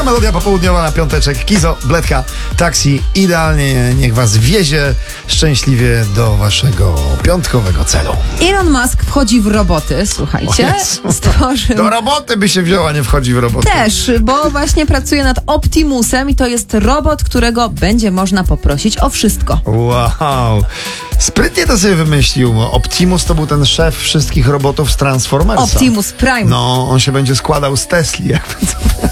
Twoja melodia popołudniowa na piąteczek. Kizo, Bledka, taksi. Idealnie niech was wiezie szczęśliwie do waszego piątkowego celu. Elon Musk wchodzi w roboty, słuchajcie. Stworzył... Do roboty by się wzięła, nie wchodzi w roboty. Też, bo właśnie pracuje nad Optimusem i to jest robot, którego będzie można poprosić o wszystko. Wow. Sprytnie to sobie wymyślił. Optimus to był ten szef wszystkich robotów z Transformersa. Optimus Prime. No, on się będzie składał z Tesli. Jakby to...